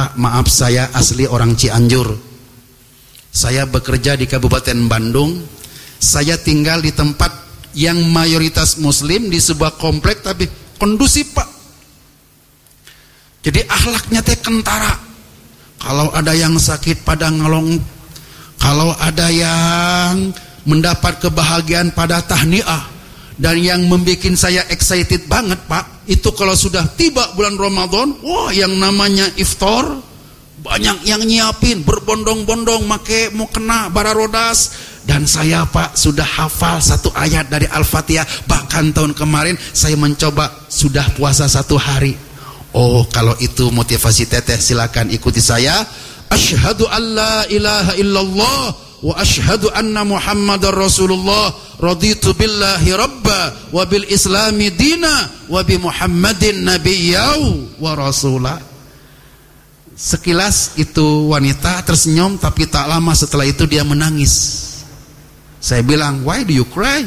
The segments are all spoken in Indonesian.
Pak, maaf saya asli orang Cianjur. Saya bekerja di Kabupaten Bandung. Saya tinggal di tempat yang mayoritas muslim di sebuah komplek tapi kondusif, Pak. Jadi akhlaknya teh kentara. Kalau ada yang sakit pada ngelong, kalau ada yang mendapat kebahagiaan pada tahniah. Dan yang membuat saya excited banget, Pak, itu kalau sudah tiba bulan Ramadan, wah, yang namanya iftar, banyak yang nyiapin, berbondong-bondong, make mukena, bararodas. Dan saya, Pak, sudah hafal satu ayat dari Al-Fatihah. Bahkan tahun kemarin saya mencoba sudah puasa 1 hari. Oh, kalau itu motivasi teteh, silakan ikuti saya. Asyhadu an la ilaha illallah wa asyhadu anna Muhammadar Rasulullah, raditu billahi rabba wa bil islami dina wa bi Muhammadin nabiyyau wa rasulah. Sekilas itu wanita tersenyum, tapi tak lama setelah itu dia menangis. Saya bilang, why do you cry?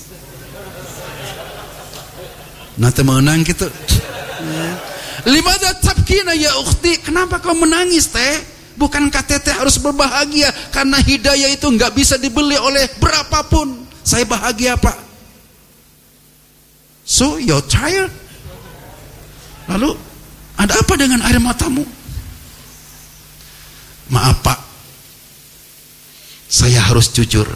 Nanti menang gitu. Limadha tabkina ya ukhti, kenapa kau menangis teh? Bukankah teteh harus berbahagia? Karena hidayah itu nggak bisa dibeli oleh berapapun. Saya bahagia, Pak. So you're tired? Lalu ada apa dengan air matamu? Maaf, Pak, saya harus jujur.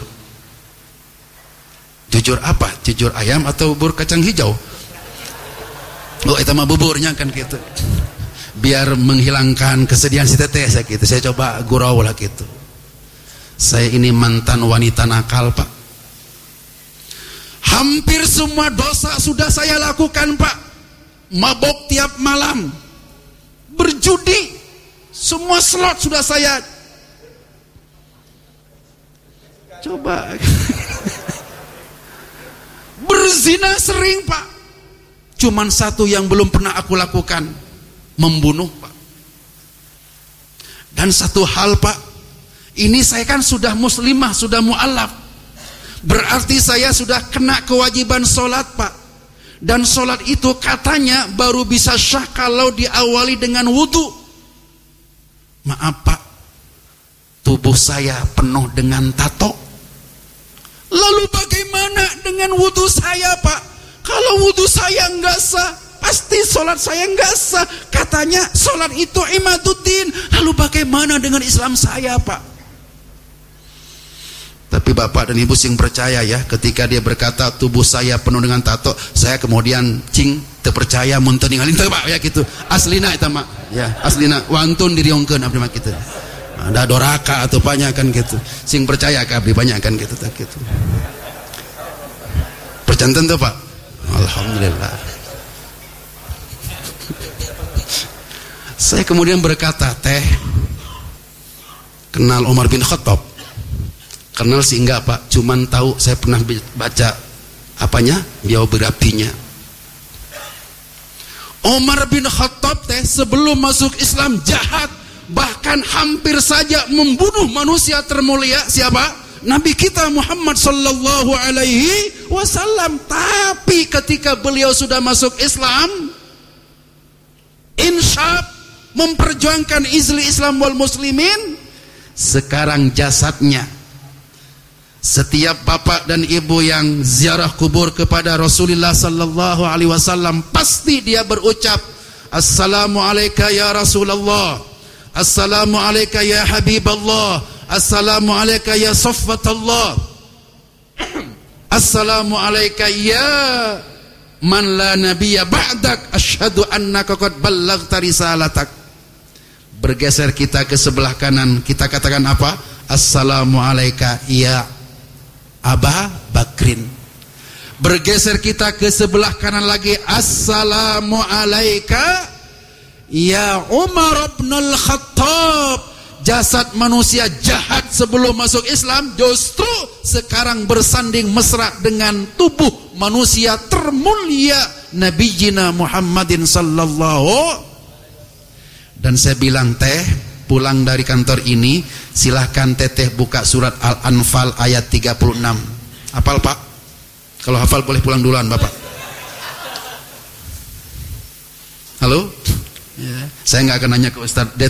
Jujur apa? Jujur ayam atau bubur kacang hijau? Oh, itu mah buburnya kan gitu. Biar menghilangkan kesedihan si teteh saya gitu. Saya coba gurau lah gitu. Saya ini mantan wanita nakal, Pak. Hampir semua dosa sudah saya lakukan, Pak. Mabok tiap malam, berjudi, semua slot sudah saya coba. Berzina sering, Pak. Cuman satu yang belum pernah aku lakukan, membunuh, Pak. Dan satu hal, Pak, ini saya kan sudah muslimah, sudah mu'alaf. Berarti saya sudah kena kewajiban sholat, Pak. Dan sholat itu katanya baru bisa syah kalau diawali dengan wudu. Maaf, Pak, tubuh saya penuh dengan tato. Lalu bagaimana dengan wudu saya, Pak? Kalau wudu saya enggak sah, pasti sholat saya enggak sah. Katanya sholat itu imaduddin. Lalu bagaimana dengan Islam saya, Pak? Tapi Bapak dan Ibu sing percaya ya, ketika dia berkata tubuh saya penuh dengan tato, saya kemudian cing terpercaya mun teu ningalin teu, Pak, ya gitu. Aslina eta mah, ya, aslina wantun diriongkeun abdi mah kitu. Ada doraka atau banyak kan gitu. Sing percaya ka abdi banyak kan gitu tak gitu. Percanten tuh, Pak. Alhamdulillah. Saya kemudian berkata, teh, kenal Umar bin Khattab? Kenal sih enggak, Pak, cuman tahu saya pernah baca apanya, biografinya. Umar bin Khattab teh sebelum masuk Islam jahat, bahkan hampir saja membunuh manusia termulia. Siapa? Nabi kita Muhammad sallallahu alaihi wasallam. Tapi ketika beliau sudah masuk Islam, insyaf, memperjuangkan izli Islam wal muslimin, sekarang jasadnya, setiap bapak dan ibu yang ziarah kubur kepada Rasulullah sallallahu alaihi wasallam, pasti dia berucap, assalamu alayka ya Rasulullah, assalamu alayka ya Habiballah, assalamu alayka ya Safwatallah, assalamu alayka ya man la nabiyya ba'dak, asyhadu annaka qad ballaghta risalatak. Bergeser kita ke sebelah kanan, kita katakan apa? Assalamu alayka ya Aba Bakrin. Bergeser kita ke sebelah kanan lagi, assalamu alayka ya Umar bin Al-Khattab. Jasad manusia jahat sebelum masuk Islam justru sekarang bersanding mesra dengan tubuh manusia termulia Nabiyina Muhammadin sallallahu. Dan saya bilang, teh, pulang dari kantor ini silahkan teteh buka surat Al-Anfal ayat 36. Hafal, Pak? Kalau hafal boleh pulang duluan, Bapak. Halo? Ya. Saya nggak akan nanya ke Ustaz,